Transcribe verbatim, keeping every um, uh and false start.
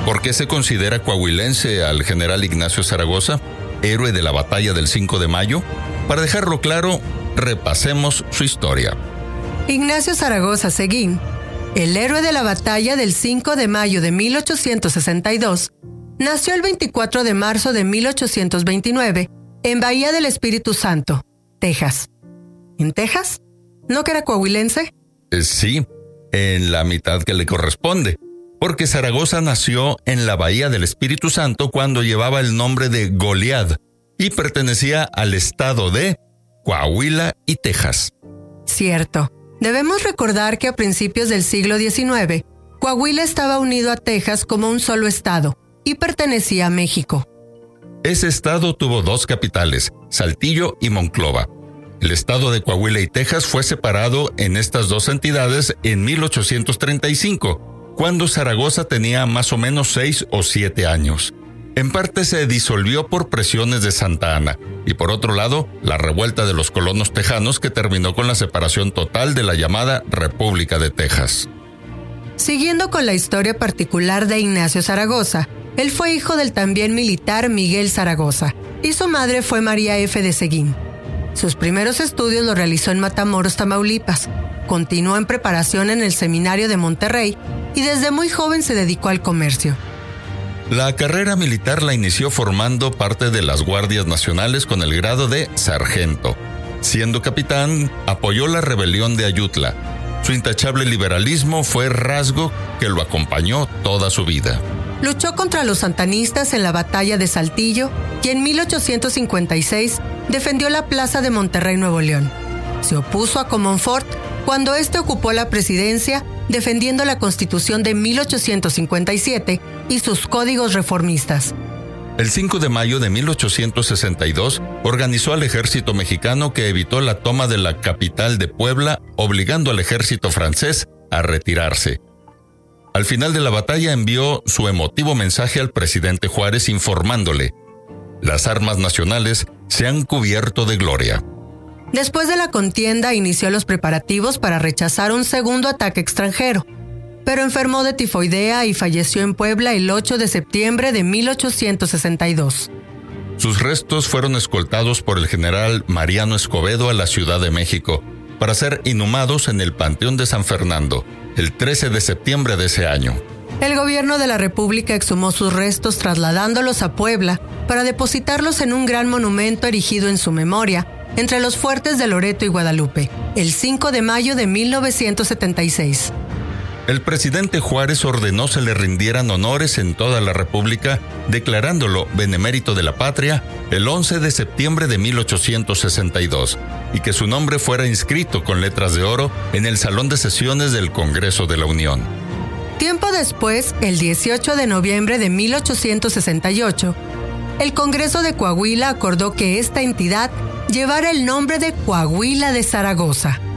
¿Por qué se considera coahuilense al general Ignacio Zaragoza, héroe de la batalla del cinco de mayo? Para dejarlo claro, repasemos su historia. Ignacio Zaragoza Seguín, el héroe de la batalla del cinco de mayo de mil ochocientos sesenta y dos, nació el veinticuatro de marzo de mil ochocientos veintinueve en Bahía del Espíritu Santo, Texas. ¿En Texas? ¿No que era coahuilense? Eh, sí, en la mitad que le corresponde, porque Zaragoza nació en la Bahía del Espíritu Santo cuando llevaba el nombre de Goliad y pertenecía al estado de Coahuila y Texas. Cierto. Debemos recordar que a principios del siglo diecinueve, Coahuila estaba unido a Texas como un solo estado y pertenecía a México. Ese estado tuvo dos capitales, Saltillo y Monclova. El estado de Coahuila y Texas fue separado en estas dos entidades en mil ochocientos treinta y cinco, cuando Zaragoza tenía más o menos seis o siete años. En parte se disolvió por presiones de Santa Anna, y por otro lado, la revuelta de los colonos tejanos que terminó con la separación total de la llamada República de Texas. Siguiendo con la historia particular de Ignacio Zaragoza, él fue hijo del también militar Miguel Zaragoza, y su madre fue María F. de Seguín. Sus primeros estudios los realizó en Matamoros, Tamaulipas. Continuó en preparación en el Seminario de Monterrey y desde muy joven se dedicó al comercio. La carrera militar la inició formando parte de las Guardias Nacionales con el grado de sargento. Siendo capitán, apoyó la rebelión de Ayutla. Su intachable liberalismo fue rasgo que lo acompañó toda su vida. Luchó contra los santanistas en la batalla de Saltillo y en mil ochocientos cincuenta y seis defendió la plaza de Monterrey, Nuevo León. Se opuso a Comonfort cuando éste ocupó la presidencia, defendiendo la Constitución de mil ochocientos cincuenta y siete y sus códigos reformistas. El cinco de mayo de mil ochocientos sesenta y dos organizó al ejército mexicano que evitó la toma de la capital de Puebla, obligando al ejército francés a retirarse. Al final de la batalla envió su emotivo mensaje al presidente Juárez informándole: las armas nacionales se han cubierto de gloria. Después de la contienda inició los preparativos para rechazar un segundo ataque extranjero, pero enfermó de tifoidea y falleció en Puebla el ocho de septiembre de mil ochocientos sesenta y dos. Sus restos fueron escoltados por el general Mariano Escobedo a la Ciudad de México para ser inhumados en el Panteón de San Fernando, el trece de septiembre de ese año. El gobierno de la República exhumó sus restos trasladándolos a Puebla para depositarlos en un gran monumento erigido en su memoria entre los fuertes de Loreto y Guadalupe, el cinco de mayo de mil novecientos setenta y seis. El presidente Juárez ordenó se le rindieran honores en toda la República, declarándolo benemérito de la patria el once de septiembre de mil ochocientos sesenta y dos, y que su nombre fuera inscrito con letras de oro en el Salón de Sesiones del Congreso de la Unión. Tiempo después, el dieciocho de noviembre de mil ochocientos sesenta y ocho, el Congreso de Coahuila acordó que esta entidad llevara el nombre de Coahuila de Zaragoza.